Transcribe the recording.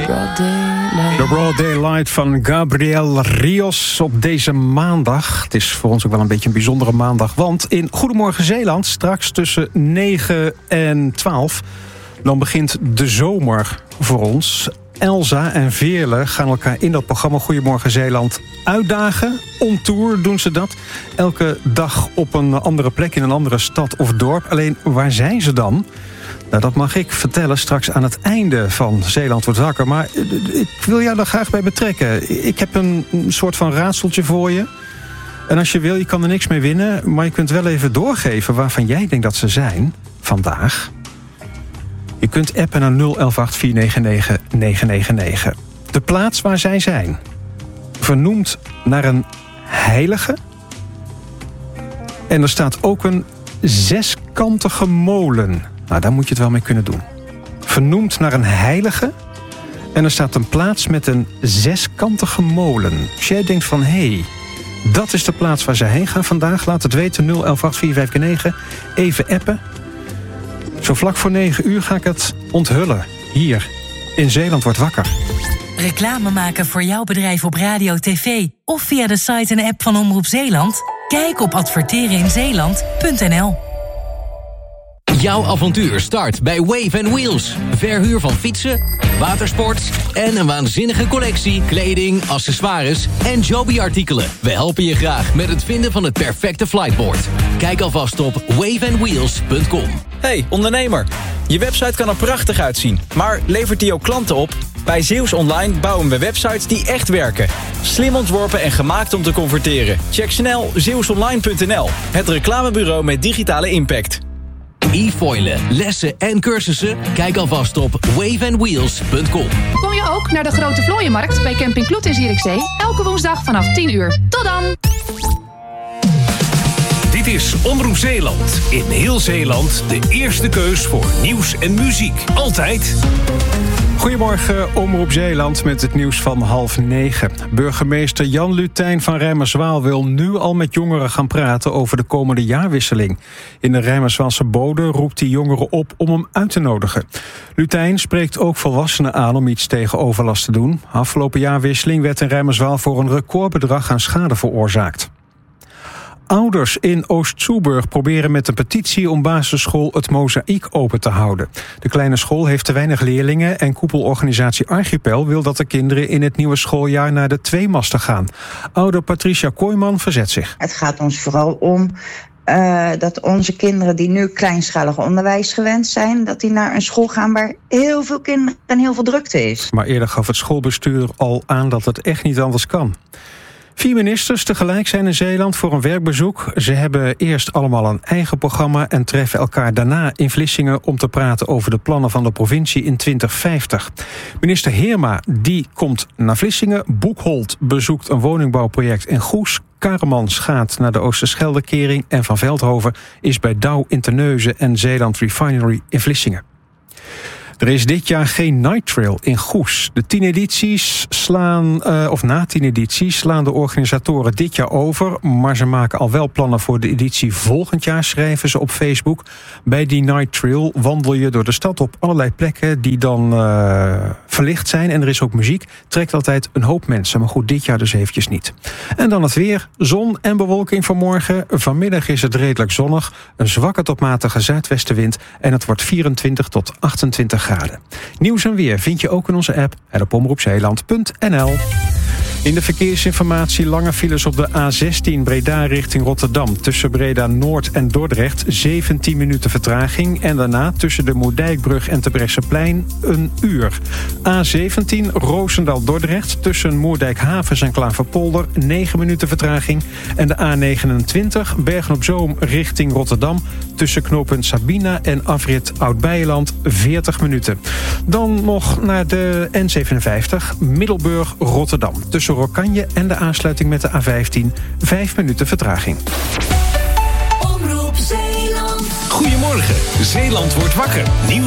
The Broad Daylight van Gabriel Rios op deze maandag. Het is voor ons ook wel een beetje een bijzondere maandag. Want in Goedemorgen Zeeland, straks tussen 9 en 12... dan begint de zomer voor ons. Elsa en Veerle gaan elkaar in dat programma Goedemorgen Zeeland uitdagen. On tour doen ze dat. Elke dag op een andere plek in een andere stad of dorp. Alleen, waar zijn ze dan? Nou, dat mag ik vertellen straks aan het einde van Zeeland wordt wakker. Maar ik wil jou daar graag bij betrekken. Ik heb een soort van raadseltje voor je. En als je wil, je kan er niks mee winnen. Maar je kunt wel even doorgeven waarvan jij denkt dat ze zijn vandaag. Je kunt appen naar 011-849-999. De plaats waar zij zijn. Vernoemd naar een heilige. En er staat ook een zeskantige molen. Nou, daar moet je het wel mee kunnen doen. Vernoemd naar een heilige. En er staat een plaats met een zeskantige molen. Als jij denkt van, hé, dat is de plaats waar ze heen gaan vandaag. Laat het weten, 011-849-9. Even appen. Zo vlak voor 9 uur ga ik het onthullen. Hier, in Zeeland wordt wakker. Reclame maken voor jouw bedrijf op radio, tv... of via de site en app van Omroep Zeeland? Kijk op adverteren인zeeland.nl. Jouw avontuur start bij Wave & Wheels. Verhuur van fietsen, watersport en een waanzinnige collectie kleding, accessoires en Joby-artikelen. We helpen je graag met het vinden van het perfecte flightboard. Kijk alvast op waveandwheels.com. Hey, ondernemer. Je website kan er prachtig uitzien, maar levert die ook klanten op? Bij Zeeuws Online bouwen we websites die echt werken. Slim ontworpen en gemaakt om te converteren. Check snel zeeuwsonline.nl. Het reclamebureau met digitale impact. E-foilen, lessen en cursussen? Kijk alvast op waveandwheels.com. Kom je ook naar de Grote Vlooienmarkt bij Camping Kloet in Zierikzee? Elke woensdag vanaf 10 uur. Tot dan! Dit is Omroep Zeeland. In heel Zeeland de eerste keus voor nieuws en muziek. Altijd. Goedemorgen, Omroep Zeeland met het nieuws van 8:30. Burgemeester Jan Lutijn van Rijmerswaal wil nu al met jongeren gaan praten over de komende jaarwisseling. In de Rijmerswaalse Bode roept hij jongeren op om hem uit te nodigen. Lutijn spreekt ook volwassenen aan om iets tegen overlast te doen. Afgelopen jaarwisseling werd in Rijmerswaal voor een recordbedrag aan schade veroorzaakt. Ouders in Oost-Soeburg proberen met een petitie om basisschool Het Mozaïek open te houden. De kleine school heeft te weinig leerlingen en koepelorganisatie Archipel wil dat de kinderen in het nieuwe schooljaar naar de 2 masten gaan. Ouder Patricia Kooijman verzet zich. Het gaat ons vooral om dat onze kinderen die nu kleinschalig onderwijs gewend zijn, dat die naar een school gaan waar heel veel kinderen en heel veel drukte is. Maar eerder gaf het schoolbestuur al aan dat het echt niet anders kan. 4 ministers tegelijk zijn in Zeeland voor een werkbezoek. Ze hebben eerst allemaal een eigen programma en treffen elkaar daarna in Vlissingen om te praten over de plannen van de provincie in 2050. Minister Heerma, die komt naar Vlissingen. Boekholt bezoekt een woningbouwproject in Goes. Karemans gaat naar de Oosterscheldekering en Van Veldhoven is bij Douw in Terneuzen en Zeeland Refinery in Vlissingen. Er is dit jaar geen Night Trail in Goes. Na 10 edities slaan de organisatoren dit jaar over, maar ze maken al wel plannen voor de editie volgend jaar, schrijven ze op Facebook. Bij die Night Trail wandel je door de stad op allerlei plekken die dan verlicht zijn en er is ook muziek. Trekt altijd een hoop mensen, maar goed, dit jaar dus eventjes niet. En dan het weer, zon en bewolking vanmorgen. Vanmiddag is het redelijk zonnig, een zwakke tot matige zuidwestenwind en het wordt 24 tot 28 graden. Nieuws en weer vind je ook in onze app en op omroepzeeland.nl. In de verkeersinformatie lange files op de A16 Breda richting Rotterdam. Tussen Breda Noord en Dordrecht 17 minuten vertraging. En daarna tussen de Moerdijkbrug en Terbrechtseplein een uur. A17 Roosendaal-Dordrecht tussen Moerdijkhavens en Klaverpolder 9 minuten vertraging. En de A29 Bergen-op-Zoom richting Rotterdam. Tussen knooppunt Sabina en afrit Oud-Beijerland 40 minuten. Dan nog naar de N57 Middelburg-Rotterdam. Tussen Rokanje en de aansluiting met de A15 5 minuten vertraging. Omroep Zeeland. Goedemorgen, Zeeland wordt wakker. Nieuws